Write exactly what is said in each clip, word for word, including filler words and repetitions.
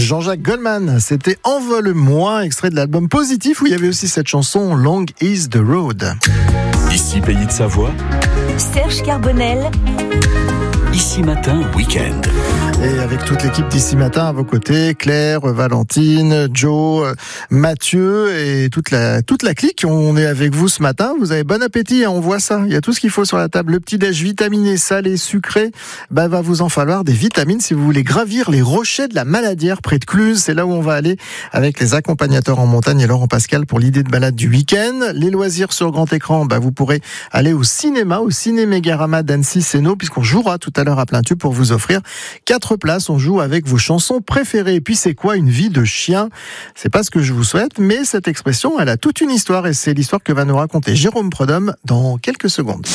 Jean-Jacques Goldman. C'était Envole-moi, extrait de l'album Positif, où il y avait aussi cette chanson Long is the Road. Ici Pays de Savoie, Serge Carbonel. Ici Matin Week-end. Et avec toute l'équipe d'Ici Matin à vos côtés, Claire, Valentine, Joe, Mathieu et toute la, toute la clique. On est avec vous ce matin. Vous avez bon appétit, hein, on voit ça. Il y a tout ce qu'il faut sur la table. Le petit-déj vitaminé, salé, sucré. Bah, va vous en falloir des vitamines si vous voulez gravir les rochers de la Maladière près de Cluse. C'est là où on va aller avec les accompagnateurs en montagne et Laurent Pascal pour l'idée de balade du week-end. Les loisirs sur grand écran, bah, vous pourrez aller au cinéma, au Ciné Mégarama d'Annecy-Sénaux, puisqu'on jouera tout à l'heure à plein tube pour vous offrir quatre places. On joue avec vos chansons préférées. Et puis c'est quoi une vie de chien? C'est pas ce que je vous souhaite, mais cette expression, elle a toute une histoire et c'est l'histoire que va nous raconter Jérôme Prudhomme dans quelques secondes.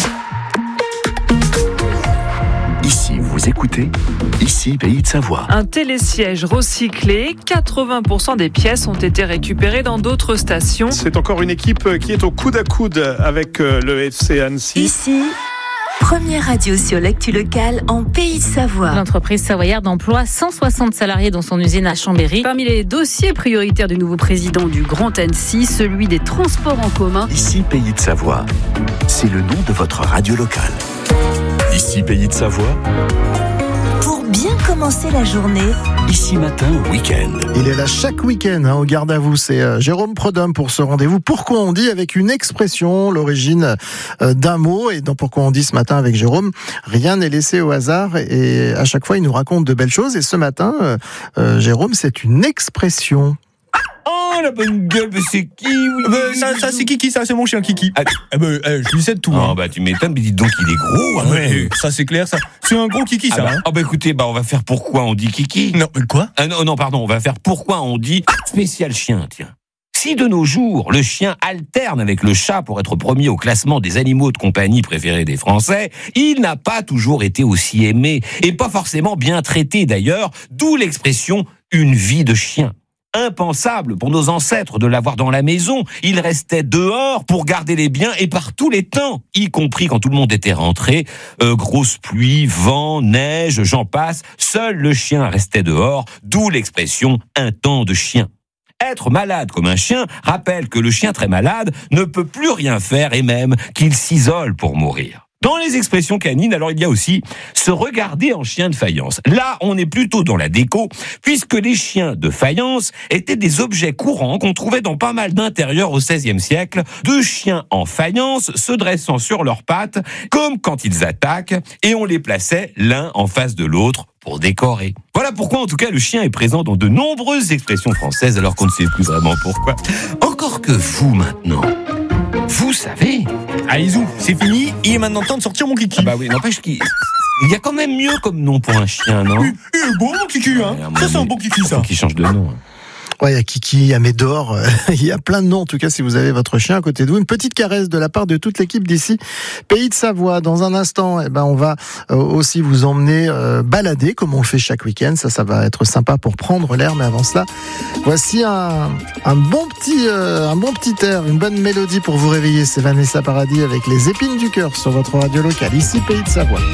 Ici, vous écoutez Ici Pays de Savoie. Un télésiège recyclé, quatre-vingts pour cent des pièces ont été récupérées dans d'autres stations. C'est encore une équipe qui est au coude à coude avec le F C Annecy. Ici, première radio sur l'actu locale en Pays de Savoie. L'entreprise savoyarde emploie cent soixante salariés dans son usine à Chambéry. Parmi les dossiers prioritaires du nouveau président du Grand Annecy, celui des transports en commun. Ici Pays de Savoie, c'est le nom de votre radio locale. Ici Pays de Savoie, Pour bien commencer la journée, Ici Matin Week-end. Il est là chaque week-end, hein, au garde à vous. C'est euh, Jérôme Prudhomme pour ce rendez-vous. Pourquoi on dit avec une expression, l'origine euh, d'un mot. Et dans Pourquoi on dit ce matin avec Jérôme, rien n'est laissé au hasard. Et à chaque fois, il nous raconte de belles choses. Et ce matin, euh, euh, Jérôme, c'est une expression. Oh, la bonne gueule, mais c'est qui oui, bah, oui, ça, oui, ça oui. c'est Kiki, ça c'est mon chien Kiki. Ah, Eh ben, eh, je lui sais de tout. Oh, hein. bah tu m'étonnes, mais dis donc il est gros. Hein, Ouais, ça c'est clair, ça. C'est un gros Kiki, Ah ça. bah, hein. oh, bah écoutez, bah on va faire pourquoi on dit Kiki. Non, mais quoi? Ah non, non, pardon, on va faire pourquoi on dit spécial chien, tiens. Si de nos jours, le chien alterne avec le chat pour être premier au classement des animaux de compagnie préférés des Français, il n'a pas toujours été aussi aimé, et pas forcément bien traité d'ailleurs, d'où l'expression « une vie de chien ». Impensable pour nos ancêtres de l'avoir dans la maison. Il restait dehors pour garder les biens et par tous les temps, y compris quand tout le monde était rentré. Euh, grosse pluie, vent, neige, j'en passe. Seul le chien restait dehors, d'où l'expression « un temps de chien ». Être malade comme un chien rappelle que le chien très malade ne peut plus rien faire et même qu'il s'isole pour mourir. Dans les expressions canines, alors il y a aussi se regarder en chien de faïence. Là, on est plutôt dans la déco, puisque les chiens de faïence étaient des objets courants qu'on trouvait dans pas mal d'intérieurs au seizième siècle, de chiens en faïence se dressant sur leurs pattes, comme quand ils attaquent, et on les plaçait l'un en face de l'autre pour décorer. Voilà pourquoi, en tout cas, le chien est présent dans de nombreuses expressions françaises, alors qu'on ne sait plus vraiment pourquoi. Encore que vous, maintenant, vous savez... Allez, zou, c'est fini, il est maintenant temps de sortir mon Kiki. Ah bah oui, n'empêche qu'il il y a quand même mieux comme nom pour un chien, non? Il, il est beau mon Kiki, hein. Ouais, Ça c'est un bon Kiki, ça. Faut qu'il change de nom. Ouais, il y a Kiki, il y a Médor, euh, il y a plein de noms. En tout cas, si vous avez votre chien à côté de vous, une petite caresse de la part de toute l'équipe d'ici Pays de Savoie. Dans un instant, eh ben, on va euh, aussi vous emmener euh, balader, comme on le fait chaque week-end. Ça, ça va être sympa pour prendre l'air. Mais avant cela, voici un, un bon petit, euh, un bon petit air, une bonne mélodie pour vous réveiller. C'est Vanessa Paradis avec les épines du cœur sur votre radio locale. Ici Pays de Savoie.